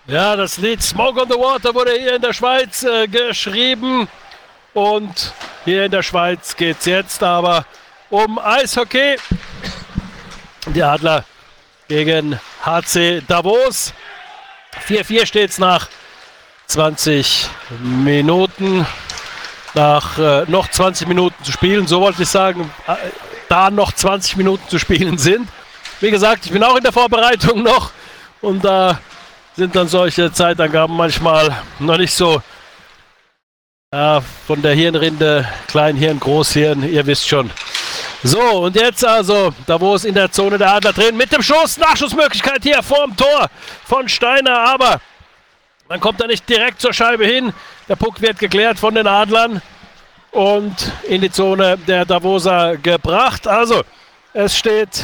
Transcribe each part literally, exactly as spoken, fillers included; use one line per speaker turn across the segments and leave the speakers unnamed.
Ja, das Lied Smoke on the Water wurde hier in der Schweiz äh, geschrieben. Und hier in der Schweiz geht es jetzt aber um Eishockey. Die Adler gegen H C Davos. vier vier steht es nach zwanzig Minuten. Nach äh, noch zwanzig Minuten zu spielen, so wollte ich sagen, äh, da noch zwanzig Minuten zu spielen sind. Wie gesagt, ich bin auch in der Vorbereitung noch und da äh, sind dann solche Zeitangaben manchmal noch nicht so äh, von der Hirnrinde, Kleinhirn, Großhirn, ihr wisst schon. So, und jetzt also, Davos in der Zone der Adler drin, mit dem Schuss, Nachschussmöglichkeit hier vorm Tor von Steiner, aber dann kommt er nicht direkt zur Scheibe hin. Der Puck wird geklärt von den Adlern und in die Zone der Davoser gebracht. Also, es steht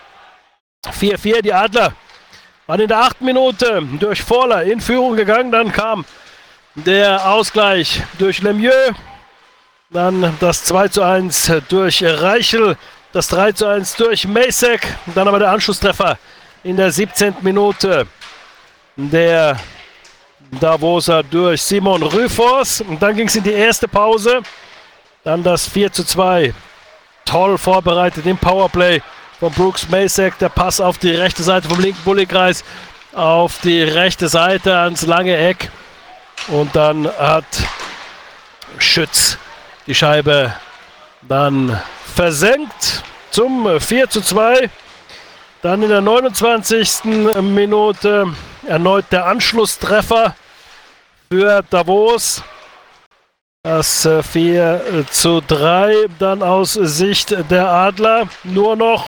vier vier, die Adler waren in der achten Minute durch Vorler in Führung gegangen. Dann kam der Ausgleich durch Lemieux. Dann das zwei zu eins durch Reichel. Das drei zu eins durch Macek. Dann aber der Anschlusstreffer in der siebzehnten Minute. Der Davoser durch Simon Rüfors. Und dann ging es in die erste Pause. Dann das vier zu zwei. Toll vorbereitet im Powerplay von Brooks Macek. Der Pass auf die rechte Seite vom linken Bullykreis. Auf die rechte Seite ans lange Eck. Und dann hat Schütz die Scheibe dann versenkt zum vier zu zwei. Dann in der neunundzwanzigsten Minute erneut der Anschlusstreffer für Davos. Das vier zu drei dann aus Sicht der Adler. Nur noch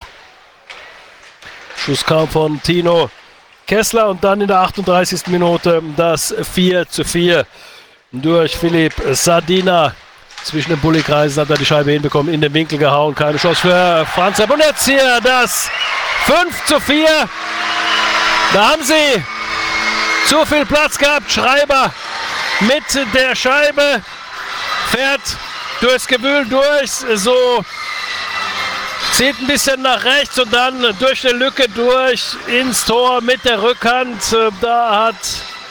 Schuss kam von Tino Kessler und dann in der achtunddreißigsten Minute das vier zu vier durch Philipp Sardina. Zwischen den Bullykreisen hat er die Scheibe hinbekommen, in den Winkel gehauen. Keine Chance für Franzrepp. Und jetzt hier das fünf zu vier. Da haben sie zu viel Platz gehabt. Schreiber mit der Scheibe fährt durchs Gewühl durch. So zieht ein bisschen nach rechts und dann durch eine Lücke durch ins Tor mit der Rückhand. Da hat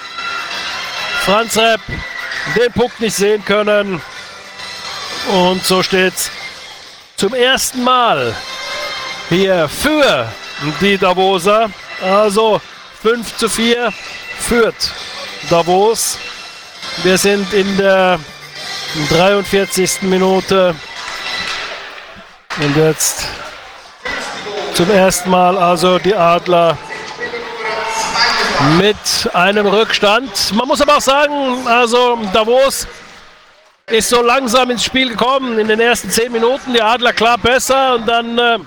Franzrepp den Puck nicht sehen können. Und so steht es zum ersten Mal hier für die Davoser. Also fünf zu vier führt Davos. Wir sind in der dreiundvierzigsten Minute. Und jetzt zum ersten Mal also die Adler mit einem Rückstand. Man muss aber auch sagen, also Davos ist so langsam ins Spiel gekommen. In den ersten zehn Minuten die Adler klar besser und dann äh,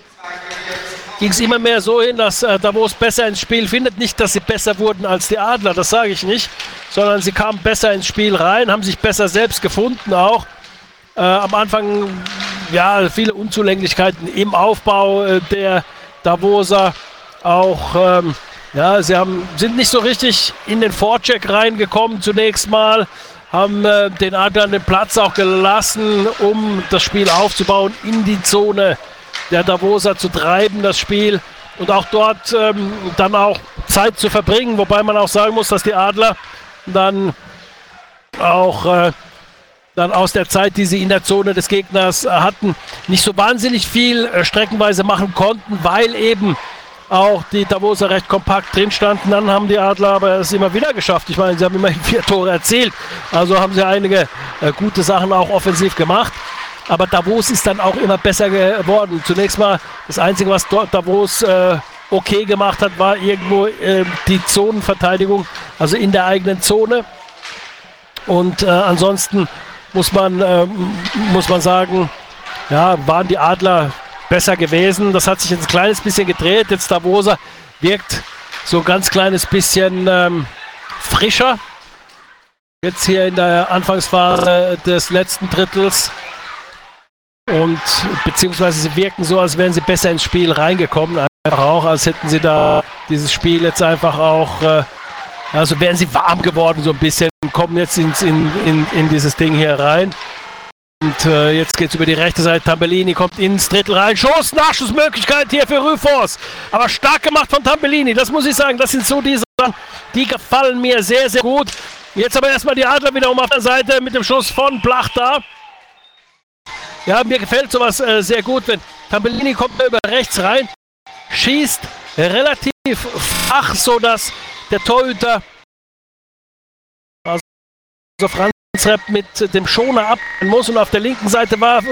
ging es immer mehr so hin, dass äh, Davos besser ins Spiel findet. Nicht, dass sie besser wurden als die Adler, das sage ich nicht, sondern sie kamen besser ins Spiel rein, haben sich besser selbst gefunden auch. Äh, am Anfang ja viele Unzulänglichkeiten im Aufbau äh, der Davoser. Auch ähm, ja, sie haben, sind nicht so richtig in den Vorcheck reingekommen zunächst mal. Haben äh, den Adlern den Platz auch gelassen, um das Spiel aufzubauen, in die Zone der Davoser zu treiben, das Spiel. Und auch dort ähm, dann auch Zeit zu verbringen. Wobei man auch sagen muss, dass die Adler dann auch äh, dann aus der Zeit, die sie in der Zone des Gegners äh, hatten, nicht so wahnsinnig viel äh, streckenweise machen konnten, weil eben auch die Davoser recht kompakt drin standen. Dann haben die Adler aber es immer wieder geschafft. Ich meine, sie haben immerhin vier Tore erzielt. Also haben sie einige äh, gute Sachen auch offensiv gemacht. Aber Davos ist dann auch immer besser geworden. Zunächst mal das Einzige, was dort Davos äh, okay gemacht hat, war irgendwo äh, die Zonenverteidigung, also in der eigenen Zone. Und äh, ansonsten muss man, äh, muss man sagen, ja, waren die Adler besser gewesen. Das hat sich jetzt ein kleines bisschen gedreht. Jetzt Davoser wirkt so ein ganz kleines bisschen ähm, frischer. Jetzt hier in der Anfangsphase des letzten Drittels. Und beziehungsweise sie wirken so, als wären sie besser ins Spiel reingekommen. Einfach auch, als hätten sie da dieses Spiel jetzt einfach auch, äh, also wären sie warm geworden so ein bisschen. Kommen jetzt ins, in, in, in dieses Ding hier rein. Und äh, jetzt geht es über die rechte Seite. Tambellini kommt ins Drittel rein. Schuss, Nachschussmöglichkeit hier für Rüfors. Aber stark gemacht von Tambellini. Das muss ich sagen. Das sind so diese Die gefallen mir sehr, sehr gut. Jetzt aber erstmal die Adler wiederum auf der Seite mit dem Schuss von Plachta. Ja, mir gefällt sowas äh, sehr gut, wenn Tambellini kommt da über rechts rein, schießt relativ flach, sodass der Torhüter, also Franz Repp, mit dem Schoner ab muss, und auf der linken Seite war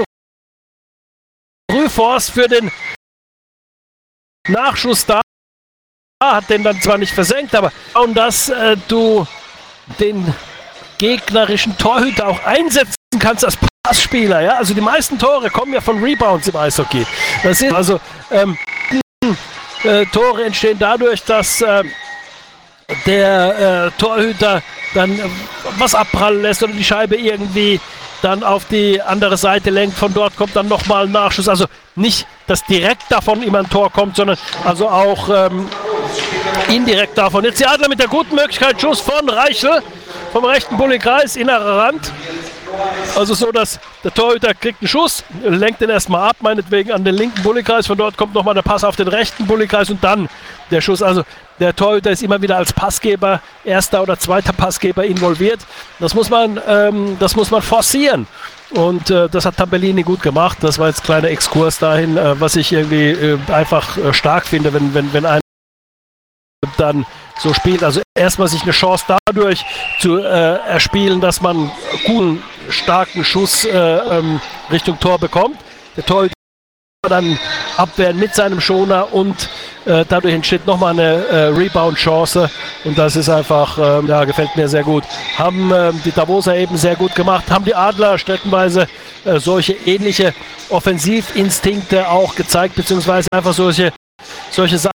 Rüfors für den Nachschuss da, hat den dann zwar nicht versenkt, aber und dass äh, du den gegnerischen Torhüter auch einsetzen kannst als Passspieler, ja, also die meisten Tore kommen ja von Rebounds im Eishockey. Das sind also ähm, äh, Tore entstehen dadurch, dass äh, der äh, Torhüter dann äh, was abprallen lässt oder die Scheibe irgendwie dann auf die andere Seite lenkt. Von dort kommt dann nochmal ein Nachschuss. Also nicht, dass direkt davon immer ein Tor kommt, sondern also auch ähm, indirekt davon. Jetzt die Adler mit der guten Möglichkeit, Schuss von Reichel vom rechten Bulli-Kreis, innerer Rand. Also so, dass der Torhüter kriegt einen Schuss, lenkt den erstmal ab, meinetwegen an den linken Bulli-Kreis. Von dort kommt nochmal der Pass auf den rechten Bulli-Kreis und dann der Schuss. Also der Torhüter ist immer wieder als Passgeber, erster oder zweiter Passgeber involviert. Das muss man, ähm, das muss man forcieren. Und äh, das hat Tambellini gut gemacht. Das war jetzt ein kleiner Exkurs dahin, äh, was ich irgendwie äh, einfach äh, stark finde, wenn, wenn, wenn ein dann so spielt. Also erstmal sich eine Chance dadurch zu äh, erspielen, dass man einen guten, starken Schuss äh, ähm, Richtung Tor bekommt. Der Torhüter dann abwehren mit seinem Schoner und äh, dadurch entsteht nochmal eine äh, Rebound-Chance und das ist einfach, äh, ja, gefällt mir sehr gut. Haben äh, die Davoser eben sehr gut gemacht, haben die Adler stellenweise äh, solche ähnliche Offensivinstinkte auch gezeigt, beziehungsweise einfach solche, solche Sachen,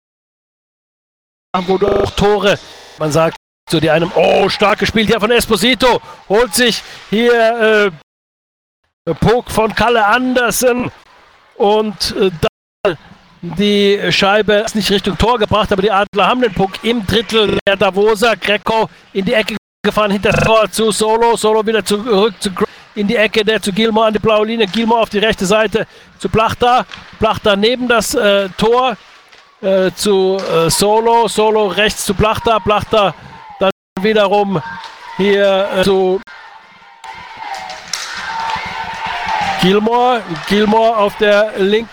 wo du auch Tore, man sagt zu die einem, oh, stark gespielt hier von Esposito, holt sich hier äh, Puck von Kalle Andersen und äh, dann die Scheibe ist nicht Richtung Tor gebracht, aber die Adler haben den Puck im Drittel der Davoser. Greco in die Ecke gefahren, hinter das Tor zu Solo, Solo wieder zurück zu in die Ecke, der zu Gilmour an die blaue Linie, Gilmour auf die rechte Seite zu Plachta, Plachta neben das äh, Tor äh, zu äh, Solo, Solo rechts zu Plachta, Plachta dann wiederum hier äh, zu Gilmour, Gilmour auf der linken,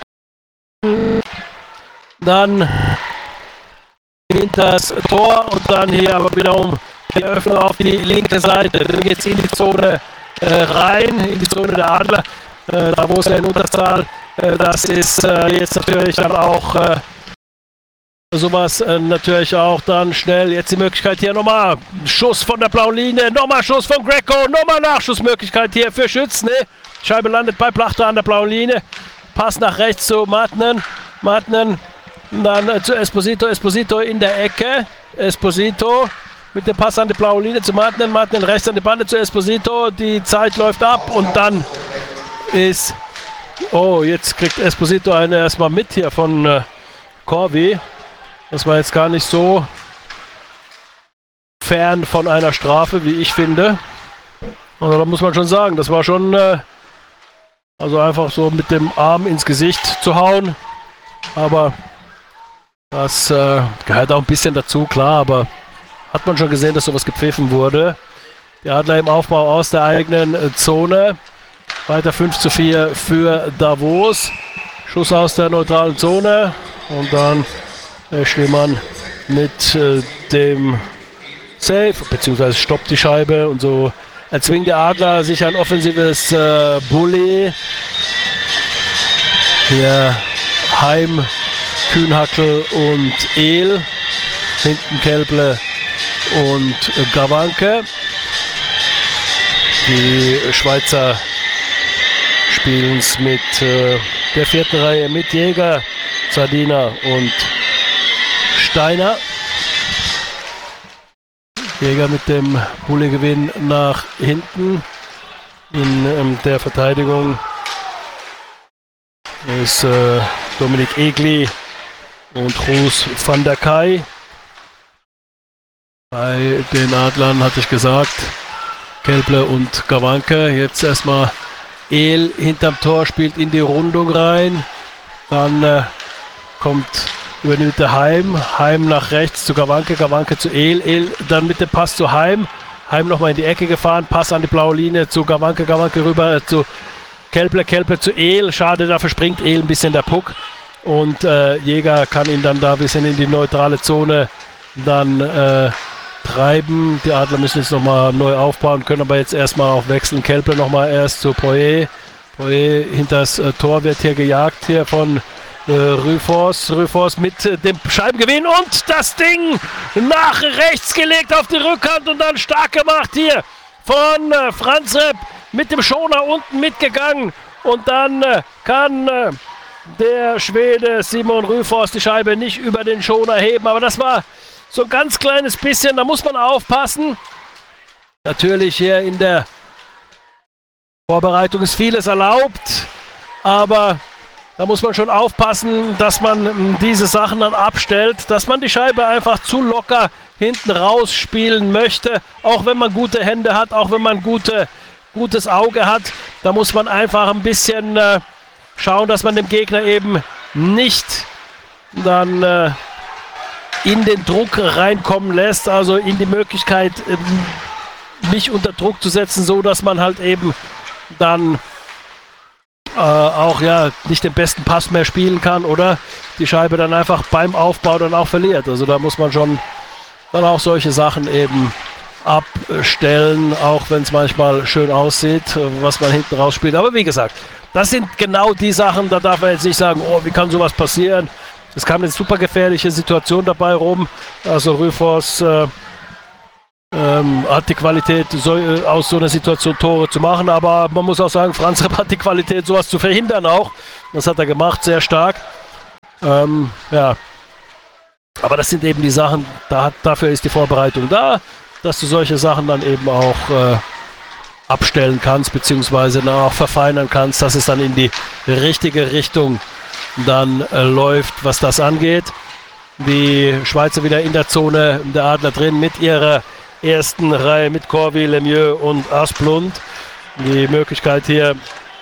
dann hinter das Tor und dann hier aber wiederum die Öffnung auf die linke Seite. Dann geht es in die Zone äh, rein, in die Zone der Adler, äh, da wo es ja in Unterzahl, äh, das ist äh, jetzt natürlich dann auch äh, sowas äh, natürlich auch dann schnell. Jetzt die Möglichkeit hier nochmal, Schuss von der blauen Linie, nochmal Schuss von Greco, nochmal Nachschussmöglichkeit hier für Schützen. Ne? Scheibe landet bei Plachta an der blauen Linie. Pass nach rechts zu Martinen. Martinen dann äh, zu Esposito. Esposito in der Ecke. Esposito mit dem Pass an die blaue Linie zu Martinen. Martinen rechts an die Bande zu Esposito. Die Zeit läuft ab und dann ist... Oh, jetzt kriegt Esposito eine erstmal mit hier von äh, Corvi. Das war jetzt gar nicht so fern von einer Strafe, wie ich finde. Also da muss man schon sagen, das war schon... Äh, Also einfach so mit dem Arm ins Gesicht zu hauen. Aber das äh, gehört auch ein bisschen dazu, klar. Aber hat man schon gesehen, dass sowas gepfiffen wurde. Die Adler im Aufbau aus der eigenen äh, Zone. Weiter fünf zu vier für Davos. Schuss aus der neutralen Zone. Und dann äh, Schneemann mit äh, dem Save. Beziehungsweise stoppt die Scheibe und so. Erzwingt der Adler sich ein offensives äh, Bulli. Hier Heim, Kühnhackel und Ehl. Hinten Kelble und äh, Gawanke. Die Schweizer spielen es mit äh, der vierten Reihe mit Jäger, Sardina und Steiner. Jäger mit dem Bulli-Gewinn nach hinten. In ähm, der Verteidigung ist äh, Dominik Egli und Roos van der Kay. Bei den Adlern hatte ich gesagt, Kelble und Gawanke. Jetzt erstmal Ehl hinterm Tor, spielt in die Rundung rein. Dann äh, kommt über die Mitte Heim, Heim nach rechts zu Gawanke, Gawanke zu El, El dann mit dem Pass zu Heim, Heim nochmal in die Ecke gefahren, Pass an die blaue Linie zu Gawanke, Gawanke rüber zu Kelple, Kelple zu El, schade, dafür springt El ein bisschen der Puck und äh, Jäger kann ihn dann da ein bisschen in die neutrale Zone dann äh, treiben. Die Adler müssen jetzt nochmal neu aufbauen, können aber jetzt erstmal auch wechseln. Kelple nochmal erst zu Poirier. Poirier hinter das äh, Tor wird hier gejagt, hier von äh, Rüfors. Rüfors mit äh, dem Scheibengewinn und das Ding nach rechts gelegt auf die Rückhand und dann stark gemacht hier von äh, Franz Repp mit dem Schoner unten mitgegangen und dann äh, kann äh, der Schwede Simon Rüfors die Scheibe nicht über den Schoner heben, aber das war so ein ganz kleines bisschen, da muss man aufpassen. Natürlich hier in der Vorbereitung ist vieles erlaubt, aber da muss man schon aufpassen, dass man diese Sachen dann abstellt, dass man die Scheibe einfach zu locker hinten raus spielen möchte, auch wenn man gute Hände hat, auch wenn man gute, gutes Auge hat. Da muss man einfach ein bisschen äh, schauen, dass man dem Gegner eben nicht dann äh, in den Druck reinkommen lässt, also in die Möglichkeit, ähm, mich unter Druck zu setzen, so dass man halt eben dann äh, auch ja nicht den besten Pass mehr spielen kann oder die Scheibe dann einfach beim Aufbau dann auch verliert. Also da muss man schon dann auch solche Sachen eben abstellen, auch wenn es manchmal schön aussieht, was man hinten raus spielt. Aber wie gesagt, das sind genau die Sachen, da darf man jetzt nicht sagen, oh, wie kann sowas passieren? Es kam eine super gefährliche Situation dabei rum. Also Rüfors äh, ähm, hat die Qualität, so, äh, aus so einer Situation Tore zu machen. Aber man muss auch sagen, Franz Repp hat die Qualität, sowas zu verhindern auch. Das hat er gemacht, sehr stark. Ähm, ja. Aber das sind eben die Sachen, da hat, dafür ist die Vorbereitung da, dass du solche Sachen dann eben auch äh, abstellen kannst, beziehungsweise dann auch verfeinern kannst, dass es dann in die richtige Richtung dann äh, läuft, was das angeht. Die Schweizer wieder in der Zone, der Adler drin mit ihrer ersten Reihe mit Corvi, Lemieux und Asplund. Die Möglichkeit hier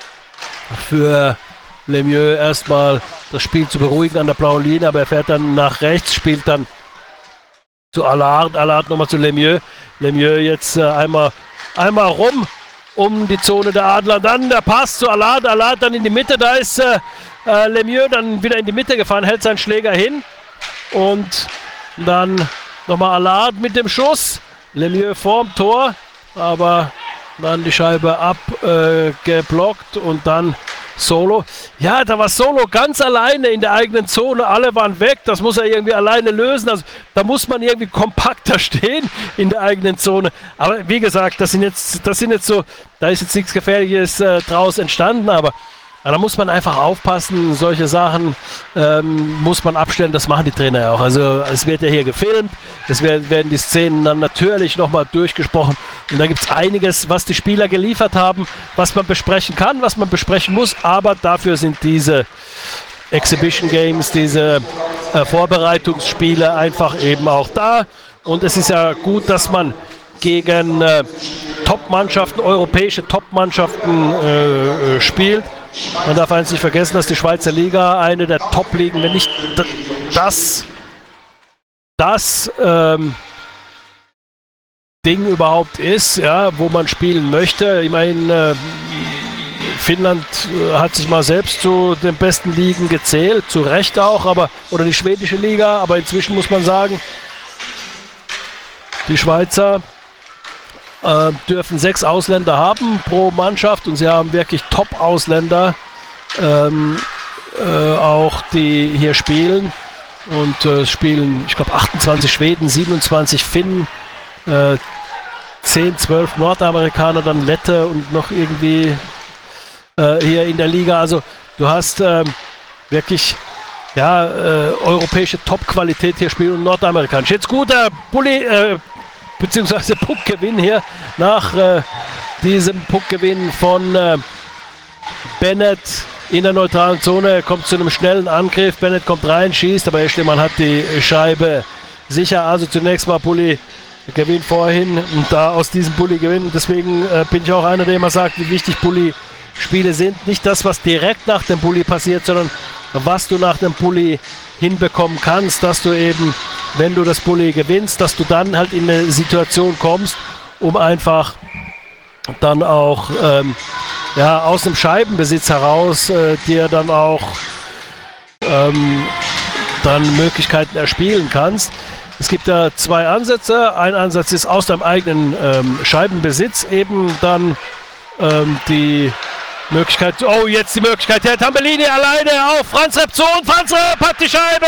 für Lemieux erstmal das Spiel zu beruhigen an der blauen Linie, aber er fährt dann nach rechts, spielt dann zu Allard, Allard nochmal zu Lemieux. Lemieux jetzt äh, einmal, einmal rum um die Zone der Adler, dann der Pass zu Allard, Allard dann in die Mitte, da ist äh, äh, Lemieux dann wieder in die Mitte gefahren, hält seinen Schläger hin und dann nochmal Allard mit dem Schuss, Lemieux vorm Tor, aber dann die Scheibe abgeblockt äh, und dann Solo. Ja, da war Solo ganz alleine in der eigenen Zone. Alle waren weg. Das muss er irgendwie alleine lösen. Also, da muss man irgendwie kompakter stehen in der eigenen Zone. Aber wie gesagt, das sind jetzt, das sind jetzt so, da ist jetzt nichts Gefährliches äh, draus entstanden. Aber ja, da muss man einfach aufpassen. Solche Sachen ähm, muss man abstellen. Das machen die Trainer ja auch. Also es wird ja hier gefilmt. Es werden, werden die Szenen dann natürlich nochmal durchgesprochen. Und da gibt es einiges, was die Spieler geliefert haben, was man besprechen kann, was man besprechen muss. Aber dafür sind diese Exhibition Games, diese äh, Vorbereitungsspiele einfach eben auch da. Und es ist ja gut, dass man gegen äh, Top-Mannschaften, europäische Top-Mannschaften äh, äh, spielt. Man darf eins nicht vergessen, dass die Schweizer Liga eine der Top-Ligen, wenn nicht das, das ähm, Ding überhaupt ist, ja, wo man spielen möchte. Ich meine, äh, Finnland äh, hat sich mal selbst zu den besten Ligen gezählt, zu Recht auch, aber oder die schwedische Liga, aber inzwischen muss man sagen, die Schweizer äh, dürfen sechs Ausländer haben pro Mannschaft und sie haben wirklich Top-Ausländer ähm, äh, auch, die hier spielen und äh, spielen, ich glaube, achtundzwanzig Schweden, siebenundzwanzig Finnen, äh, zehn, zwölf Nordamerikaner, dann Lette und noch irgendwie äh, hier in der Liga. Also du hast ähm, wirklich ja, äh, europäische Top-Qualität hier spielen und nordamerikanisch. Jetzt guter Bulli, äh, beziehungsweise Puckgewinn hier nach äh, diesem Puckgewinn von äh, Bennett in der neutralen Zone. Er kommt zu einem schnellen Angriff. Bennett kommt rein, schießt, aber Eschlemann hat die Scheibe sicher. Also zunächst mal Bulli gewinnt vorhin und da aus diesem Bulli gewinnen. Deswegen äh, bin ich auch einer, der immer sagt, wie wichtig Bulli-Spiele sind. Nicht das, was direkt nach dem Bulli passiert, sondern was du nach dem Bulli hinbekommen kannst, dass du eben, wenn du das Bulli gewinnst, dass du dann halt in eine Situation kommst, um einfach dann auch ähm, ja, aus dem Scheibenbesitz heraus äh, dir dann auch ähm, dann Möglichkeiten erspielen kannst. Es gibt da zwei Ansätze. Ein Ansatz ist aus deinem eigenen ähm, Scheibenbesitz eben dann ähm, die Möglichkeit, oh, jetzt die Möglichkeit, der Tambellini alleine auf Franz Repp zu und Franz Repp hat die Scheibe!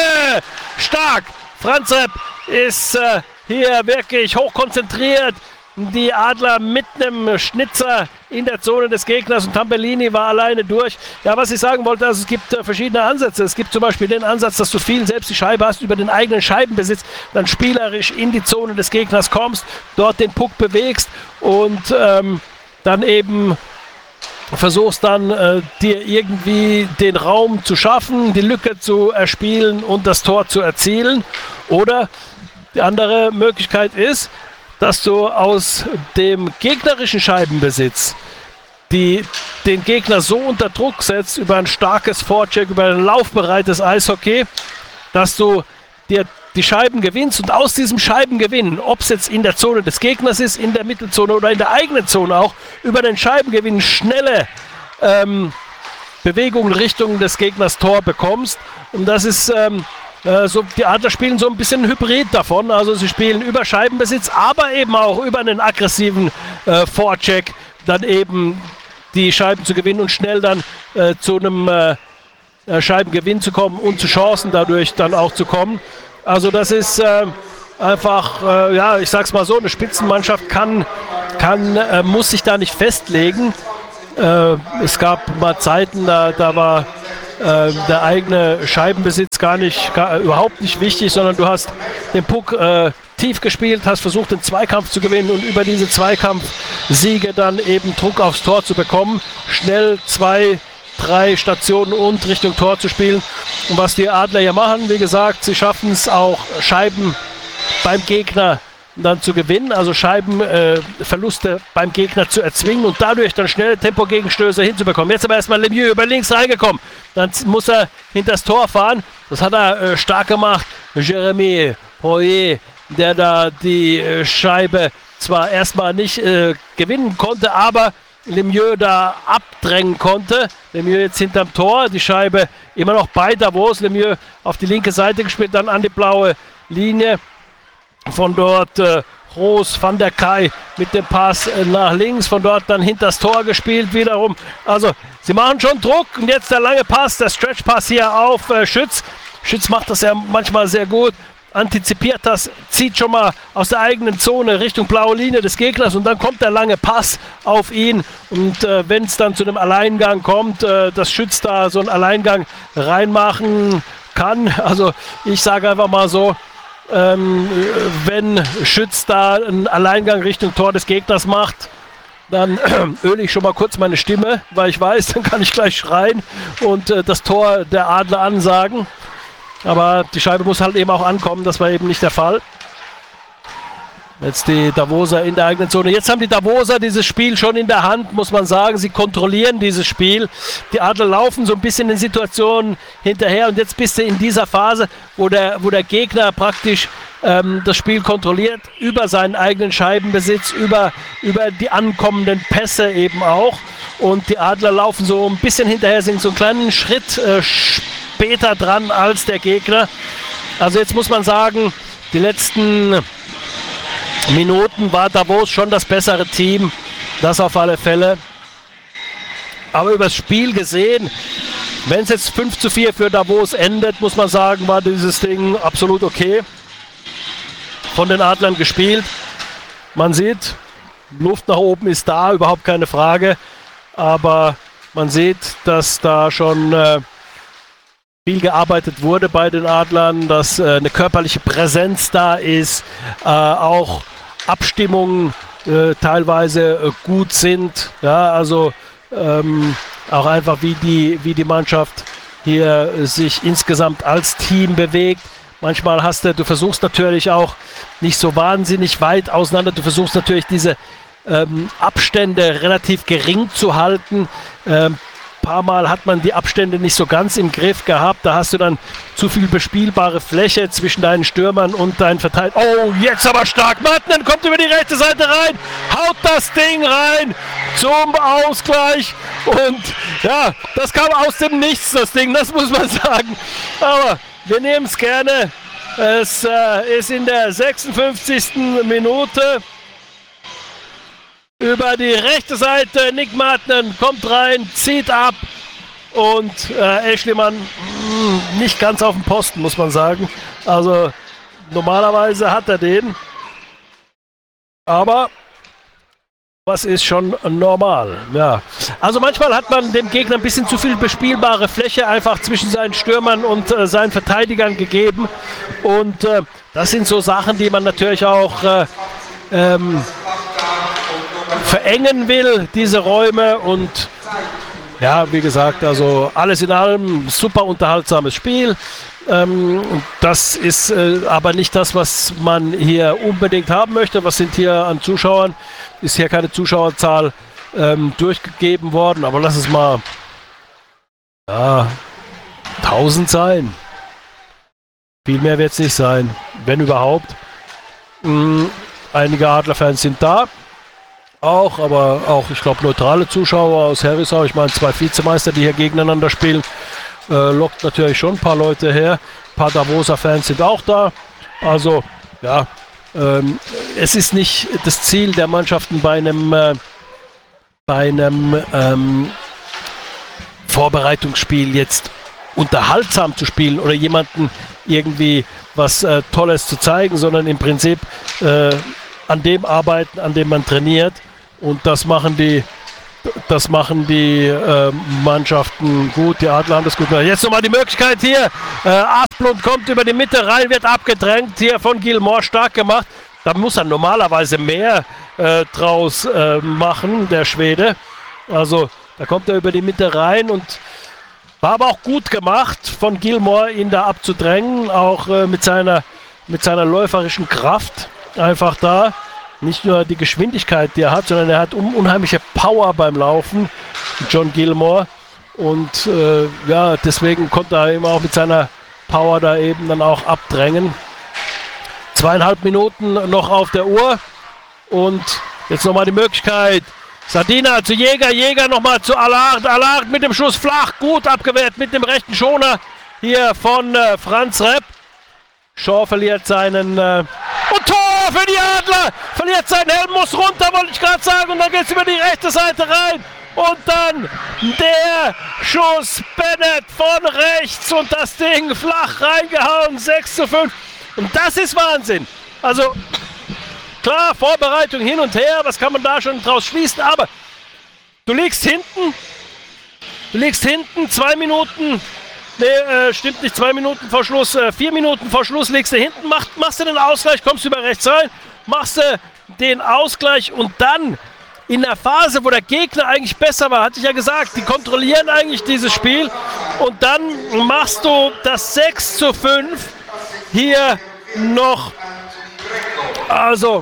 Stark! Franz Repp ist äh, hier wirklich hochkonzentriert. Die Adler mit einem Schnitzer in der Zone des Gegners und Tambellini war alleine durch. Ja, was ich sagen wollte, also es gibt äh, verschiedene Ansätze. Es gibt zum Beispiel den Ansatz, dass du viel selbst die Scheibe hast, über den eigenen Scheibenbesitz, dann spielerisch in die Zone des Gegners kommst, dort den Puck bewegst und ähm, dann eben versuchst dann äh, dir irgendwie den Raum zu schaffen, die Lücke zu erspielen und das Tor zu erzielen. Oder die andere Möglichkeit ist, dass du aus dem gegnerischen Scheibenbesitz die, den Gegner so unter Druck setzt über ein starkes Forecheck, über ein laufbereites Eishockey, dass du dir die Scheiben gewinnst und aus diesem Scheibengewinn, ob es jetzt in der Zone des Gegners ist, in der Mittelzone oder in der eigenen Zone auch, über den Scheibengewinn schnelle ähm, Bewegungen Richtung des Gegners Tor bekommst. Und das ist ähm, äh, so, die Adler spielen so ein bisschen Hybrid davon. Also sie spielen über Scheibenbesitz, aber eben auch über einen aggressiven äh, Forecheck dann eben die Scheiben zu gewinnen und schnell dann äh, zu einem äh, Scheibengewinn zu kommen und zu Chancen dadurch dann auch zu kommen. Also das ist äh, einfach, äh, ja, ich sag's mal so, eine Spitzenmannschaft kann, kann äh, muss sich da nicht festlegen. Äh, es gab mal Zeiten, da, da war äh, der eigene Scheibenbesitz gar nicht, gar, überhaupt nicht wichtig, sondern du hast den Puck äh, tief gespielt, hast versucht, den Zweikampf zu gewinnen und über diese Zweikampfsiege dann eben Druck aufs Tor zu bekommen. Schnell zwei drei Stationen und Richtung Tor zu spielen. Und was die Adler hier machen, wie gesagt, sie schaffen es auch, Scheiben beim Gegner dann zu gewinnen, also Scheibenverluste äh, beim Gegner zu erzwingen und dadurch dann schnelle Tempogegenstöße hinzubekommen. Jetzt aber erstmal Lemieux über links reingekommen. Dann muss er hinter das Tor fahren. Das hat er äh, stark gemacht. Jeremy Poirier, der da die äh, Scheibe zwar erstmal nicht äh, gewinnen konnte, aber Lemieux da abdrängen konnte. Lemieux jetzt hinterm Tor, die Scheibe immer noch bei Davos. Lemieux auf die linke Seite gespielt, dann an die blaue Linie. Von dort äh, Roos van der Kay mit dem Pass äh, nach links. Von dort dann hinters Tor gespielt wiederum. Also sie machen schon Druck und jetzt der lange Pass, der Stretch-Pass hier auf äh, Schütz. Schütz macht das ja manchmal sehr gut. Antizipiert das, zieht schon mal aus der eigenen Zone Richtung blaue Linie des Gegners und dann kommt der lange Pass auf ihn und äh, wenn es dann zu einem Alleingang kommt, äh, dass Schütz da so einen Alleingang reinmachen kann, also ich sage einfach mal so, ähm, wenn Schütz da einen Alleingang Richtung Tor des Gegners macht, dann äh, öle ich schon mal kurz meine Stimme, weil ich weiß, dann kann ich gleich schreien und äh, das Tor der Adler ansagen. Aber die Scheibe muss halt eben auch ankommen, das war eben nicht der Fall. Jetzt die Davoser in der eigenen Zone. Jetzt haben die Davoser dieses Spiel schon in der Hand, muss man sagen. Sie kontrollieren dieses Spiel. Die Adler laufen so ein bisschen in Situationen hinterher und jetzt bist du in dieser Phase, wo der, wo der Gegner praktisch ähm, das Spiel kontrolliert, über seinen eigenen Scheibenbesitz, über, über die ankommenden Pässe eben auch. Und die Adler laufen so ein bisschen hinterher, sind so einen kleinen Schritt äh, später dran als der Gegner. Also jetzt muss man sagen, die letzten Minuten war Davos schon das bessere Team. Das auf alle Fälle. Aber übers Spiel gesehen, wenn es jetzt fünf zu vier für Davos endet, muss man sagen, war dieses Ding absolut okay. Von den Adlern gespielt. Man sieht, Luft nach oben ist da, überhaupt keine Frage. Aber man sieht, dass da schon äh, viel gearbeitet wurde bei den Adlern, dass äh, eine körperliche Präsenz da ist, äh, auch Abstimmungen äh, teilweise äh, gut sind, ja, also ähm, auch einfach wie die, wie die Mannschaft hier äh, sich insgesamt als Team bewegt. Manchmal hast du, du versuchst natürlich auch nicht so wahnsinnig weit auseinander, du versuchst natürlich diese ähm, Abstände relativ gering zu halten, ähm, paar Mal hat man die Abstände nicht so ganz im Griff gehabt. Da hast du dann zu viel bespielbare Fläche zwischen deinen Stürmern und deinen Verteidigern. Oh, jetzt aber stark. Martinen kommt über die rechte Seite rein, haut das Ding rein zum Ausgleich. Und ja, das kam aus dem Nichts, das Ding, das muss man sagen. Aber wir nehmen es gerne. Es äh, ist in der sechsundfünfzigsten Minute. Über die rechte Seite, Nick Martinen kommt rein, zieht ab und äh, Aeschlimann mh, nicht ganz auf dem Posten, muss man sagen. Also normalerweise hat er den, aber was ist schon normal? Ja. Also manchmal hat man dem Gegner ein bisschen zu viel bespielbare Fläche einfach zwischen seinen Stürmern und äh, seinen Verteidigern gegeben und äh, das sind so Sachen, die man natürlich auch äh, ähm, verengen will, diese Räume und ja, wie gesagt, also alles in allem super unterhaltsames Spiel. Ähm, das ist äh, aber nicht das, was man hier unbedingt haben möchte. Was sind hier an Zuschauern? Ist hier keine Zuschauerzahl ähm, durchgegeben worden, aber lass es mal ja, tausend sein. Viel mehr wird es nicht sein, wenn überhaupt. Mhm, einige Adlerfans sind da. Auch, aber auch, ich glaube, neutrale Zuschauer aus Herisau. Ich meine, zwei Vizemeister, die hier gegeneinander spielen, äh, lockt natürlich schon ein paar Leute her. Ein paar Davoser Fans sind auch da. Also, ja, ähm, es ist nicht das Ziel der Mannschaften bei einem, äh, bei einem ähm, Vorbereitungsspiel jetzt unterhaltsam zu spielen oder jemanden irgendwie was äh, Tolles zu zeigen, sondern im Prinzip äh, an dem arbeiten, an dem man trainiert. Und das machen die, das machen die äh, Mannschaften gut. Die Adler haben das gut gemacht. Jetzt nochmal die Möglichkeit hier. Äh, Asplund kommt über die Mitte rein, wird abgedrängt. Hier von Gilmore stark gemacht. Da muss er normalerweise mehr äh, draus äh, machen, der Schwede. Also da kommt er über die Mitte rein und war aber auch gut gemacht von Gilmore, ihn da abzudrängen. Auch äh, mit seiner, mit seiner läuferischen Kraft einfach da. Nicht nur die Geschwindigkeit, die er hat, sondern er hat un- unheimliche Power beim Laufen, John Gilmore. Und äh, ja, deswegen konnte er eben auch mit seiner Power da eben dann auch abdrängen. Zweieinhalb Minuten noch auf der Uhr. Und jetzt nochmal die Möglichkeit. Sardina zu Jäger, Jäger nochmal zu Allard. Allard mit dem Schuss flach, gut abgewehrt mit dem rechten Schoner hier von äh, Franz Repp. Shaw verliert seinen... Äh und Tor für die Adler! Verliert seinen Helm, muss runter, wollte ich gerade sagen. Und dann geht es über die rechte Seite rein. Und dann der Schuss Bennett von rechts. Und das Ding flach reingehauen. sechs zu fünf. Und das ist Wahnsinn. Also klar, Vorbereitung hin und her. Was kann man da schon draus schließen? Aber du liegst hinten. Du liegst hinten. Zwei Minuten... Nee, äh, stimmt nicht, zwei Minuten vor Schluss, äh, vier Minuten vor Schluss legst du hinten, mach, machst du den Ausgleich, kommst du über rechts rein, machst du den Ausgleich und dann in der Phase, wo der Gegner eigentlich besser war, hatte ich ja gesagt, die kontrollieren eigentlich dieses Spiel und dann machst du das sechs zu fünf hier noch, also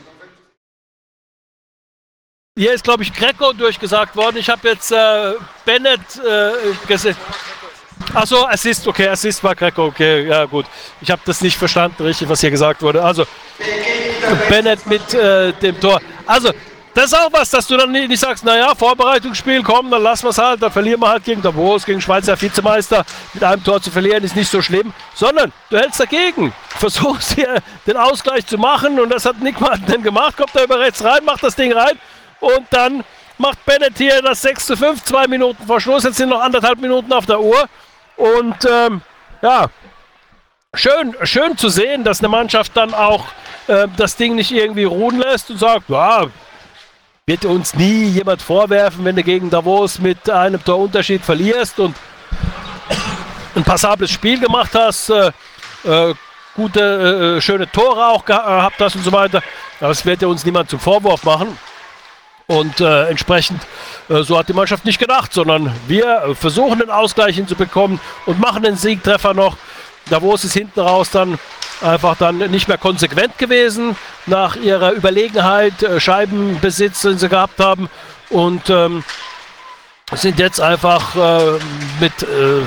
hier ist glaube ich Greco durchgesagt worden, ich habe jetzt äh, Bennett äh, gesehen. Achso, Assist, okay, Assist war Greco, okay, ja gut. Ich habe das nicht verstanden, richtig, was hier gesagt wurde. Also, Bennett mit äh, dem Tor. Also, das ist auch was, dass du dann nicht, nicht sagst, naja, Vorbereitungsspiel, komm, dann lassen wir es halt, dann verlieren wir halt gegen Davos, gegen Schweizer Vizemeister. Mit einem Tor zu verlieren ist nicht so schlimm, sondern du hältst dagegen. Versuchst hier den Ausgleich zu machen und das hat Nick Martinen gemacht, kommt da über rechts rein, macht das Ding rein und dann macht Bennett hier das sechs zu fünf, zwei Minuten vor Schluss, jetzt sind noch anderthalb Minuten auf der Uhr. Und ähm, ja, schön, schön zu sehen, dass eine Mannschaft dann auch äh, das Ding nicht irgendwie ruhen lässt und sagt, ja, wird uns nie jemand vorwerfen, wenn du gegen Davos mit einem Torunterschied verlierst und ein passables Spiel gemacht hast, äh, äh, gute, äh, schöne Tore auch gehabt hast und so weiter. Aber das wird ja uns niemand zum Vorwurf machen. Und äh, entsprechend, äh, so hat die Mannschaft nicht gedacht, sondern wir versuchen den Ausgleich hinzubekommen und machen den Siegtreffer noch. Davos ist hinten raus dann einfach dann nicht mehr konsequent gewesen nach ihrer Überlegenheit, äh, Scheibenbesitz, den sie gehabt haben. Und ähm, sind jetzt einfach äh, mit äh,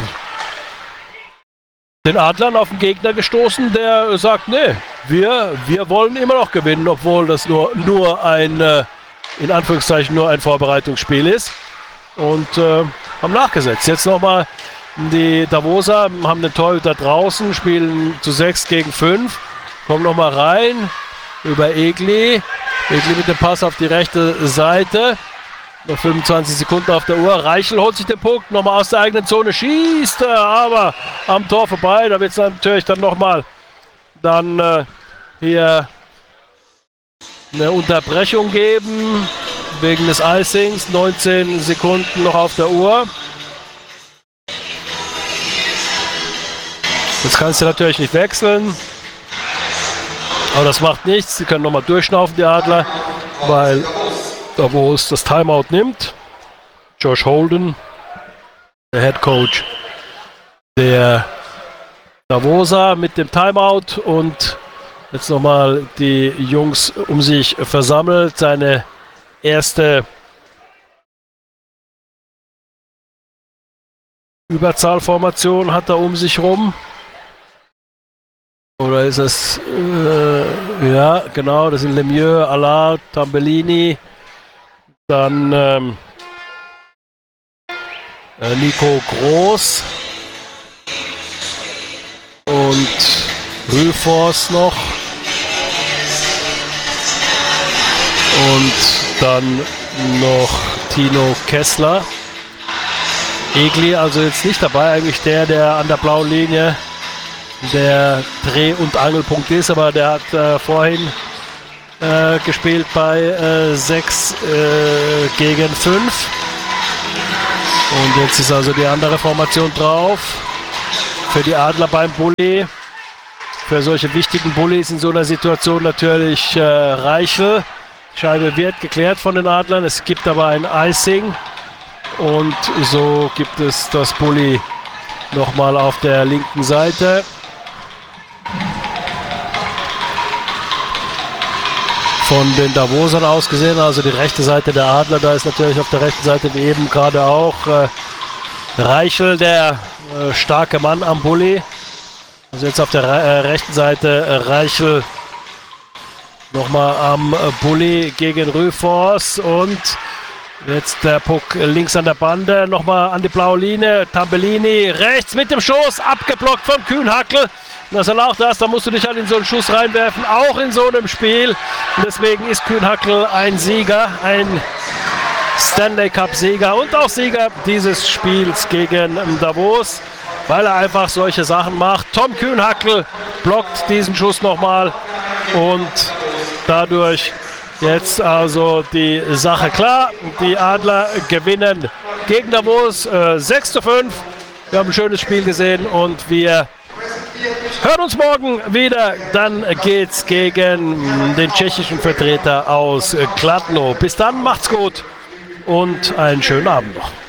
den Adlern auf den Gegner gestoßen, der sagt, nee, wir, wir wollen immer noch gewinnen, obwohl das nur, nur ein, äh, in Anführungszeichen, nur ein Vorbereitungsspiel ist. Und äh, haben nachgesetzt. Jetzt nochmal die Davoser, haben den Torhüter draußen, spielen zu sechs gegen fünf, kommen nochmal rein über Egli. Egli mit dem Pass auf die rechte Seite. Noch fünfundzwanzig Sekunden auf der Uhr. Reichel holt sich den Punkt, nochmal aus der eigenen Zone, schießt er, aber am Tor vorbei. Da wird es natürlich dann nochmal dann äh, hier eine Unterbrechung geben wegen des Icings. neunzehn Sekunden noch auf der Uhr. Jetzt kannst du natürlich nicht wechseln. Aber das macht nichts. Sie können nochmal durchschnaufen, die Adler, weil da wo es das Timeout nimmt. Josh Holden, der Head Coach der Davoser mit dem Timeout und jetzt nochmal die Jungs um sich versammelt. Seine erste Überzahlformation hat er um sich rum. Oder ist es, äh, ja genau, das sind Lemieux, Allard, Tambellini, dann ähm, äh, Nico Groß und Rühlfors noch und dann noch Tino Kessler. Egli also jetzt nicht dabei, eigentlich der, der an der blauen Linie der Dreh- und Angelpunkt ist, aber der hat äh, vorhin äh, gespielt bei äh, sechs äh, gegen fünf. Und jetzt ist also die andere Formation drauf. Für die Adler beim Bulli. Für solche wichtigen Bullies in so einer Situation natürlich äh, Reichel. Die Scheibe wird geklärt von den Adlern. Es gibt aber ein Icing. Und so gibt es das Bulli nochmal auf der linken Seite. Von den Davosern aus gesehen, also die rechte Seite der Adler, da ist natürlich auf der rechten Seite wie eben gerade auch äh, Reichel, der äh, starke Mann am Bulli. Also jetzt auf der äh, rechten Seite äh, Reichel nochmal am äh, Bulli gegen Rühlfors und jetzt der Puck links an der Bande, nochmal an die blaue Linie, Tambellini rechts mit dem Schuss, abgeblockt von Kühnhackl. Das ist auch das, da musst du dich halt in so einen Schuss reinwerfen, auch in so einem Spiel. Und deswegen ist Kühnhackl ein Sieger, ein Stanley Cup-Sieger und auch Sieger dieses Spiels gegen Davos, weil er einfach solche Sachen macht. Tom Kühnhackl blockt diesen Schuss nochmal und dadurch jetzt also die Sache klar. Die Adler gewinnen gegen Davos äh, sechs zu fünf. Wir haben ein schönes Spiel gesehen und wir hören uns morgen wieder. Dann geht's gegen den tschechischen Vertreter aus Kladno. Bis dann, macht's gut und einen schönen Abend noch.